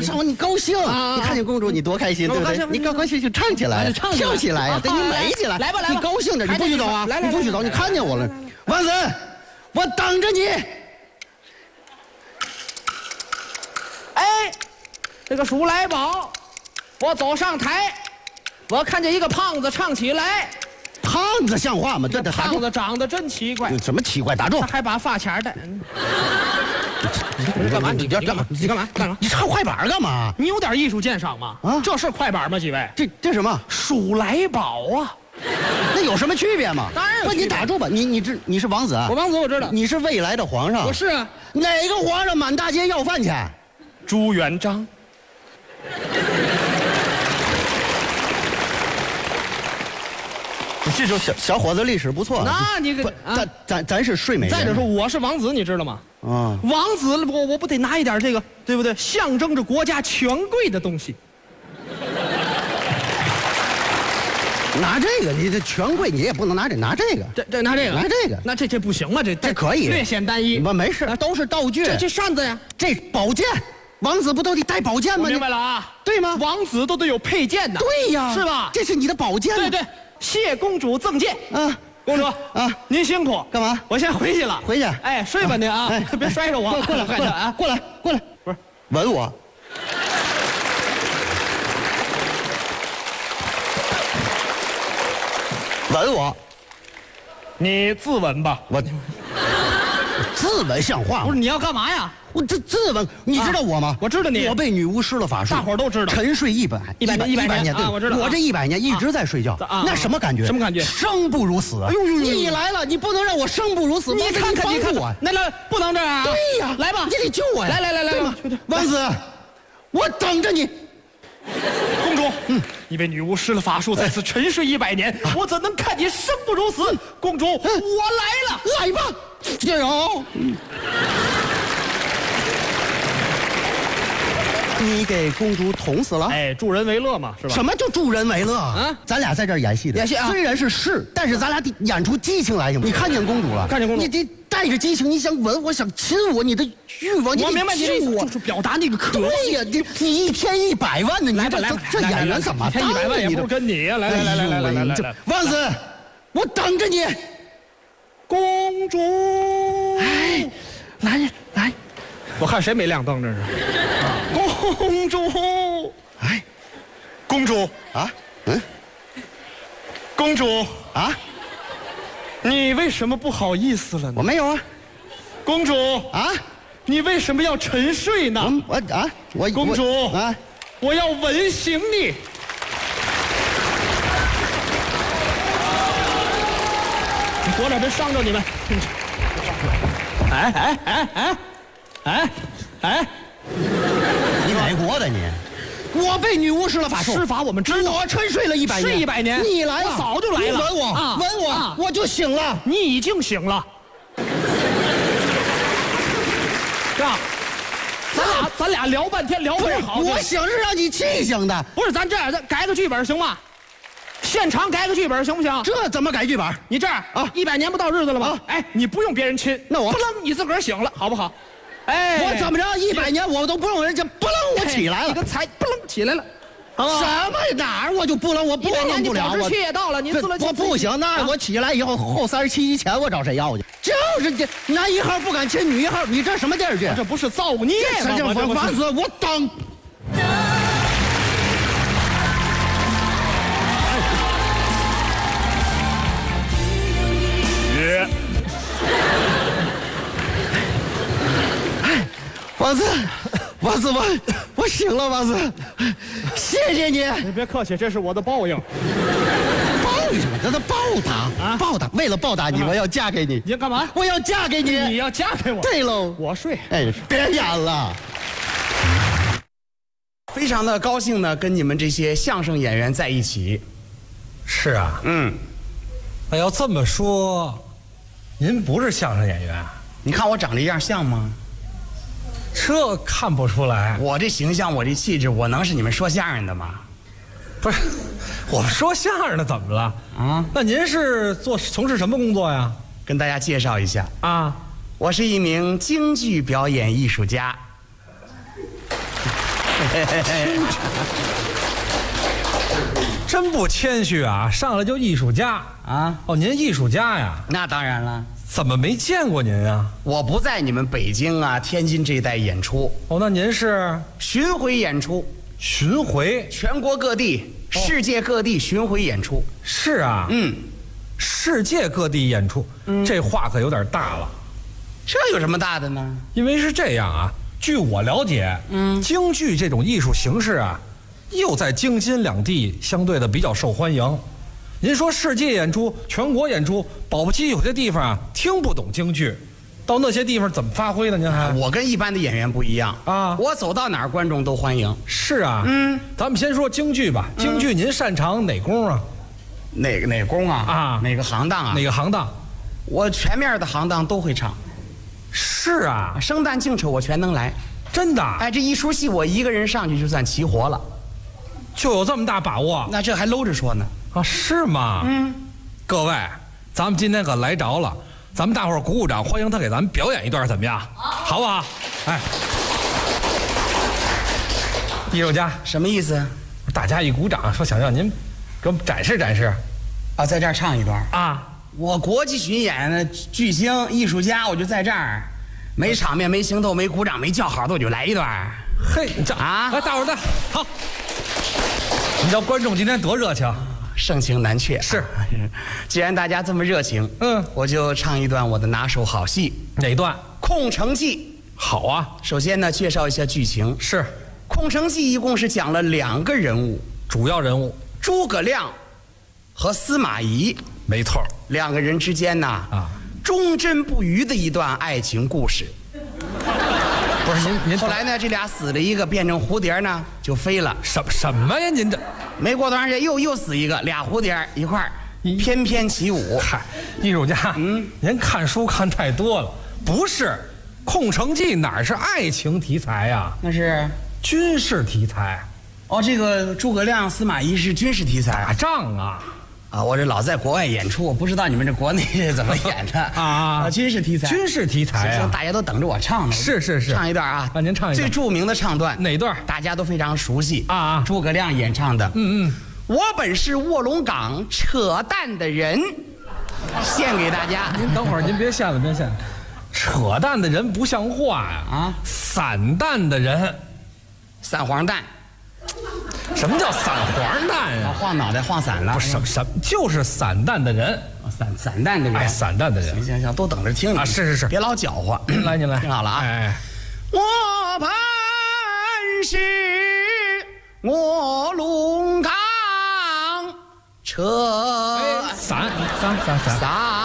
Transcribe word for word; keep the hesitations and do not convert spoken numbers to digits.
上午你高兴，你看见公主你多开心，对不对？你高高兴兴唱起来，跳起来呀，对你美起来， 来吧来吧， 你高兴着，你不许走啊，你不许走，你看见我了，王子，我等着你。 哎，这个数来宝，我走上台，我看见一个胖子唱起来。 胖子像话吗？这胖子长得真奇怪。 什么奇怪？打住！ 他还把发卡戴。 你干嘛？你要干嘛？ 你干嘛？干嘛？ 你唱快板干嘛？ 你有点艺术鉴赏吗？啊，这是快板吗？几位？ 这这什么？ 数来宝啊！ 那有什么区别吗？ 当然有。 不，你打住吧！你你这你是王子啊？ 我王子我知道。 你是未来的皇上。 我是啊。 哪个皇上满大街要饭去？ 朱元璋。 这种小小伙子历史不错。 那你个， 咱咱咱是睡美人。 再者说，我是王子，你知道吗？啊，王子，我我不得拿一点这个，对不对？象征着国家权贵的东西。 拿这个，你这权贵，你也不能拿这拿这个。 这这拿这个， 拿这个， 那这这不行吗？这这可以， 略显单一。 不，没事， 都是道具。这这扇子呀， 这宝剑，王子不都得带宝剑吗？ 明白了啊？ 对吗？ 王子都得有佩剑的。 对呀， 是吧？ 这是你的宝剑。 对对。谢公主赠剑啊，公主啊，您辛苦， 干嘛？ 我先回去了， 回去。 哎，睡吧您啊，别摔着我。 过来，过来啊，过来，过来，不是吻我。吻我， 你自刎吧。 我自刎像话吗？ 不是，你要干嘛呀？ 我这自刎，你知道我吗？ 我知道你。 我被女巫施了法术， 大伙都知道。 沉睡一百一百一百年，对， 我知道。 我这一百年一直在睡觉，那什么感觉？ 什么感觉？ 生不如死。哎呦呦！你来了，你不能让我生不如死。 你看看，你看我， 来来，不能这样啊！ 对呀， 来吧， 你得救我呀！ 来来来来， 王子，我等着你。 公主，嗯，你被女巫施了法术，在此沉睡一百年，我怎能看你生不如死？公主，我来了， 来吧，加油！你给公主捅死了？ 哎，助人为乐嘛，是吧？ 什么叫助人为乐啊？咱俩在这儿演戏的， 演戏啊， 虽然是是，但是咱俩得演出激情来，行吗？你看见公主了？ 看见公主， 你得带着激情，你想吻我，想亲我，你的欲望，你我明白你的我就是表达那个渴望。 对呀，你你一天一百万呢？你这这演员怎么当？一天一百万也不是跟你呀！来来来来来来来来， 王子，我等着你， 公主。 哎，来来， 我看谁没亮灯这是？公主， 哎， 公主啊，嗯， 公主啊， 你为什么不好意思了呢？ 我没有啊， 公主啊， 你为什么要沉睡呢？ 我我啊，我公主啊， 我要吻醒你。你躲点，别伤着你们。哎哎哎哎哎哎！ 你哪国的你？我被女巫施了法术， 施法我们知道。 我沉睡了一百年， 是一百年。 你来了， 我早就来了。 吻我， 啊、 吻我、啊，我就醒了。 你已经醒了，是吧？咱俩咱俩聊半天聊不好。 我想是让你气醒的。 不是，咱这样，咱改个剧本行吗？现场改个剧本行不行？ 这怎么改剧本？ 你这样啊，一百年不到日子了吗？啊、哎，你不用别人亲， 那我不楞你自个儿醒了，好不好？哎， 我怎么着？一百年我都不用人家，不楞我起来了， 你个才不楞起来了， 什么哪儿我就不楞，我不楞不了， 我期也到了，你自了我不行，那我起来以后后三十七以前我找谁要去？就是这男一号不敢亲女一号，你这什么电视剧？ 这不是造孽吗？ 这我王子，我等。 约。 王子，王子，我我醒了，王子，谢谢你。 你别客气，这是我的报应。 报应什么？这是报答啊！报答，为了报答你，我要嫁给你。 你要干嘛？ 我要嫁给你。 你要嫁给我？ 对喽。 我睡。 哎，别演了。 非常的高兴呢，跟你们这些相声演员在一起。 是啊。 嗯。 那要这么说，您不是相声演员？ 你看我长这样像吗？ 这看不出来。 我这形象，我这气质，我能是你们说相声的吗？ 不是，我们说相声的怎么了？啊？那您是做从事什么工作呀？ 跟大家介绍一下啊， 我是一名京剧表演艺术家。 真不谦虚啊，上来就艺术家啊！ 哦，您艺术家呀？ 那当然了， 怎么没见过您啊？ 我不在你们北京啊、天津这一带演出， 哦，那您是巡回演出， 巡回？ 全国各地、世界各地巡回演出。 是啊， 嗯， 世界各地演出，这话可有点大了。 这有什么大的呢？ 因为是这样啊，据我了解，嗯，京剧这种艺术形式啊，又在京津两地相对的比较受欢迎。您说世界演出、全国演出，保不齐有些地方啊听不懂京剧，到那些地方怎么发挥呢？您还我跟一般的演员不一样啊， 我走到哪儿观众都欢迎。 是啊， 嗯， 咱们先说京剧吧。京剧您擅长哪功啊？ 哪个哪功啊？ 啊， 哪个行当啊？ 哪个行当？ 我全面的行当都会唱。 是啊， 生旦净丑我全能来。 真的？ 哎，这一出戏我一个人上去就算齐活了， 就有这么大把握？ 那这还搂着说呢。 啊，是吗？嗯，各位，咱们今天可来着了，咱们大伙儿鼓鼓掌，欢迎他给咱们表演一段，怎么样？好不好？哎，艺术家， 什么意思？ 大家一鼓掌，说想让您给我们展示展示。 啊，在这儿唱一段啊！ 我国际巡演的巨星艺术家，我就在这儿，没场面、没行动、没鼓掌、没叫好的，我就来一段。 嘿，你这啊， 来，大伙儿的好。你知道观众今天多热情？ 盛情难却。 是， 既然大家这么热情， 嗯， 我就唱一段我的拿手好戏。 哪段？ 《空城计》。 好啊。 首先呢，介绍一下剧情。 是，《 空城计》一共是讲了两个人物， 主要人物诸葛亮和司马懿。 没错， 两个人之间呢，啊，忠贞不渝的一段爱情故事。 不是您您后来呢，这俩死了一个，变成蝴蝶呢，就飞了。 什什么呀？您这没过多长时间又又死一个，俩蝴蝶一块儿翩翩起舞。 嗨，艺术家，嗯，您看书看太多了。不是，《空城计》哪是爱情题材呀？ 那是军事题材。 哦，这个诸葛亮、司马懿是军事题材， 打仗啊。 啊，我这老在国外演出，我不知道你们这国内是怎么演的啊啊！军事题材， 军事题材啊！ 大家都等着我唱呢。 是是是， 唱一段啊！ 啊，您唱一段最著名的唱段哪段？ 大家都非常熟悉啊啊！ 诸葛亮演唱的。 嗯嗯， 我本是卧龙岗扯淡的人，献给大家。 您等会儿，您别献了，别献了。扯淡的人不像话呀！啊，散淡的人， 散黄蛋。 什么叫散黄蛋呀？ 晃脑袋晃散了。 不是什什，就是散淡的人， 散散淡的人。 哎，散淡的人。 行行行，都等着听啊！是是是， 别老搅和。 来，您来， 听好了啊！ 哎， 我本是卧龙岗扯， 散散散散散。